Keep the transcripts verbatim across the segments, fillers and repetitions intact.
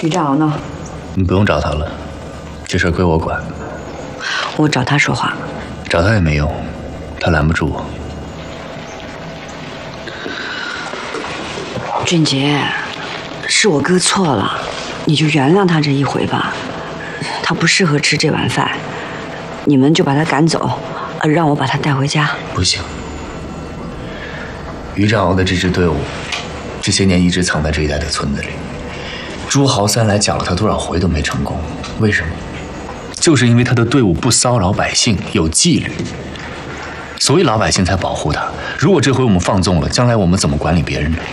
于占鳌呢？ 你不用找他了，这事归我管。 我找他说话。 找他也没用，他拦不住我。 俊杰，是我哥错了，你就原谅他这一回吧。他不适合吃这碗饭，你们就把他赶走，呃，让我把他带回家。 不行，于占鳌的这支队伍，这些年一直藏在这一带的村子里。朱豪三来搅了他多少回都没成功，为什么？就是因为他的队伍不骚扰百姓，有纪律，所以老百姓才保护他。如果这回我们放纵了，将来我们怎么管理别人呢？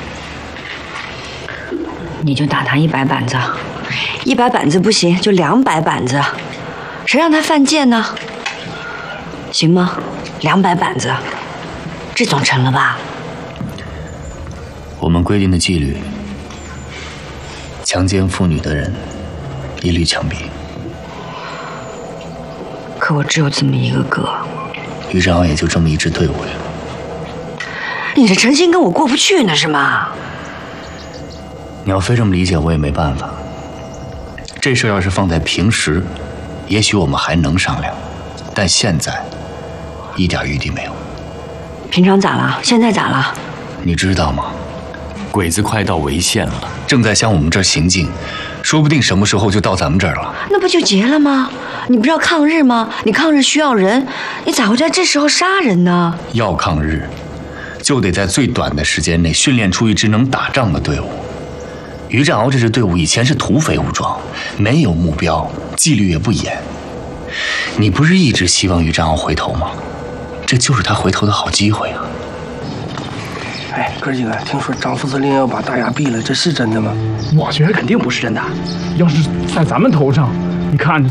你就打他一百板子，一百板子不行就两百板子，谁让他犯贱呢？行吗？两百板子，这总成了吧？ 我们规定的纪律，强奸妇女的人一律枪毙。 可我只有这么一个哥， 于占鳌也就这么一支队伍呀。 你是诚心跟我过不去呢是吗？ 你要非这么理解，我也没办法。这事要是放在平时，也许我们还能商量，但现在一点余地没有。 平常咋了？现在咋了？ 你知道吗？鬼子快到潍县了，正在向我们这儿行进，说不定什么时候就到咱们这儿了。 那不就结了吗？你不是要抗日吗？你抗日需要人，你咋会在这时候杀人呢？ 要抗日，就得在最短的时间内训练出一支能打仗的队伍。于占鳌这支队伍以前是土匪武装，没有目标，纪律也不严。你不是一直希望于占鳌回头吗？这就是他回头的好机会啊！ 哎，哥几个，听说张副司令要把大衙毙了，这是真的吗？ 我觉得肯定不是真的。要是在咱们头上，你看着。